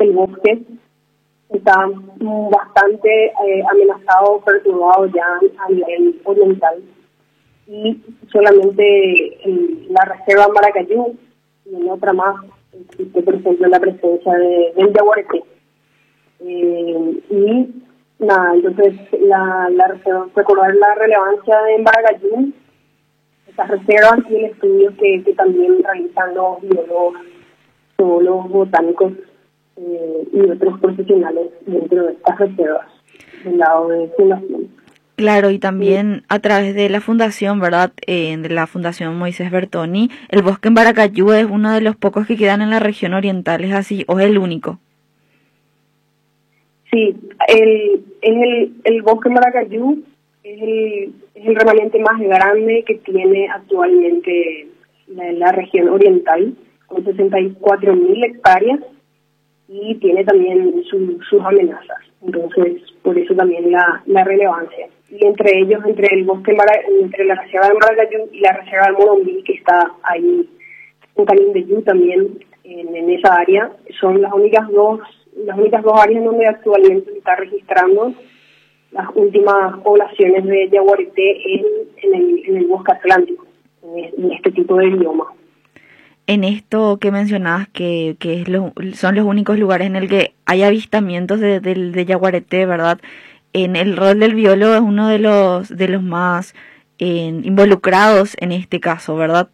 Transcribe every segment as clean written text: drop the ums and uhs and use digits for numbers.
el bosque está bastante amenazado, perturbado ya a nivel oriental. Y solamente en la reserva Maracayú y en otra más existe, por ejemplo, la presencia del yaguareté. Y nada, entonces la reserva, recordar la relevancia de Maracayú, estas reservas y el estudio que también realizan los biólogos, zoólogos, botánicos y otros profesionales dentro de estas reservas del lado de fundación. Claro, y también a través de la fundación, ¿verdad? De la Fundación Moisés Bertoni, el bosque en Maracayú es uno de los pocos que quedan en la región oriental, ¿es así? ¿O es el único? Sí, el bosque Maracayú es el remanente más grande que tiene actualmente la región oriental, con 64.000 hectáreas, y tiene también sus amenazas. Entonces, por eso también la relevancia. Y entre ellos, entre la reserva de Maracayú y la reserva de Morombí, que está ahí en Canindeyú también, en esa área, son las únicas dos áreas donde actualmente se está registrando las últimas poblaciones de yaguareté en el bosque atlántico, en este tipo de bioma. En esto que mencionabas, que son los únicos lugares en el que hay avistamientos de yaguareté, ¿verdad? En el rol del biólogo es uno de los más involucrados en este caso, ¿verdad?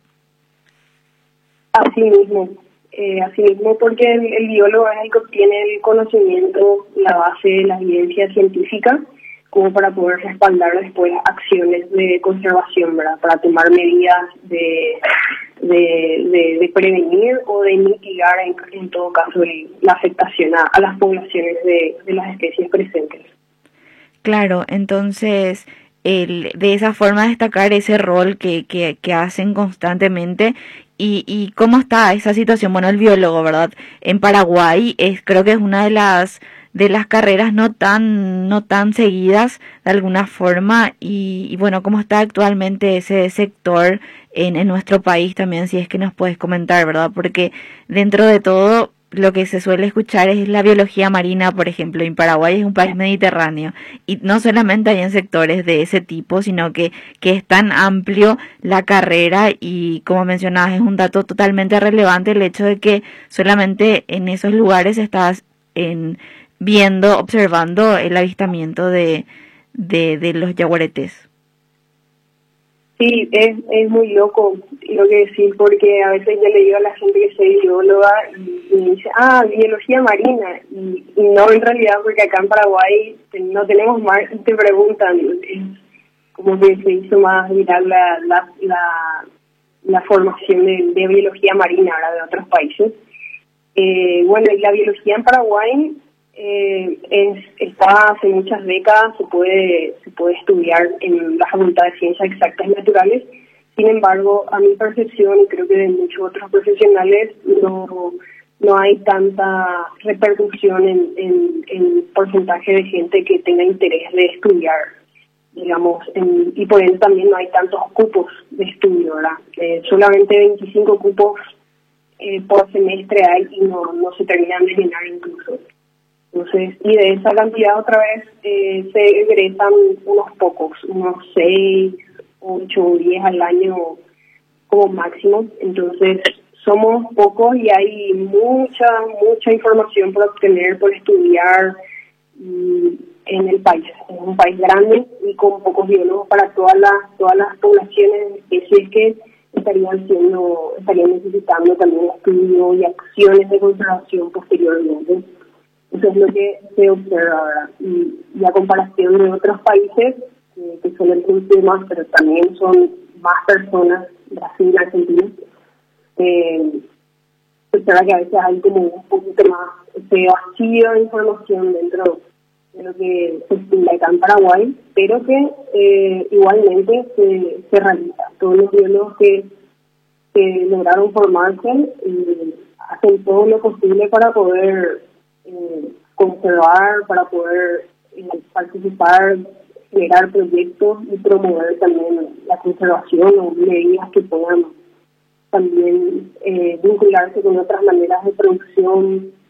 Así mismo, porque el biólogo es el que obtiene el conocimiento, la base de la evidencia científica, como para poder respaldar después acciones de conservación, ¿verdad? Para tomar medidas de prevenir o de mitigar, en todo caso, la afectación a las poblaciones de las especies presentes. Claro, entonces, de esa forma destacar ese rol que hacen constantemente. ¿Y cómo está esa situación? Bueno, el biólogo, ¿verdad? En Paraguay creo que es una de las carreras no tan seguidas de alguna forma. Y bueno, ¿cómo está actualmente ese sector en nuestro país también? Si es que nos puedes comentar, ¿verdad? Porque dentro de todo, lo que se suele escuchar es la biología marina, por ejemplo. En Paraguay es un país mediterráneo y no solamente hay en sectores de ese tipo, sino que es tan amplio la carrera y, como mencionabas, es un dato totalmente relevante el hecho de que solamente en esos lugares estás observando el avistamiento de los yaguaretés. Sí, es muy loco lo que decir, porque a veces yo le digo a la gente que soy bióloga y me dice, biología marina, y no en realidad, porque acá en Paraguay no tenemos mar, y te preguntan, como que se hizo más viral la formación de biología marina ahora de otros países. Bueno, y la biología en Paraguay está hace muchas décadas, se puede estudiar en la Facultad de Ciencias Exactas y Naturales. Sin embargo, a mi percepción, y creo que de muchos otros profesionales, no hay tanta repercusión en porcentaje de gente que tenga interés de estudiar, digamos, y por ende también no hay tantos cupos de estudio, ¿verdad? Solamente 25 cupos por semestre hay y no se terminan de llenar incluso. Entonces, y de esa cantidad otra vez se egresan unos pocos, unos 6, 8, 10 al año como máximo. Entonces, somos pocos y hay mucha información por obtener, por estudiar en el país. Es un país grande y con pocos biólogos para todas las poblaciones de especies que estarían necesitando también estudio y acciones de conservación posteriormente. Eso es lo que se observa ahora. Y a comparación de otros países, que son el mucho más, pero también son más personas, Brasil, Argentina, se observa que a veces hay como un poquito más vacío de información dentro de lo que se estudia acá en Paraguay, pero que igualmente se realiza. Todos los biólogos que lograron formarse hacen todo lo posible para poder conservar, para poder participar, generar proyectos y promover también la conservación o medidas que puedan también vincularse con otras maneras de producción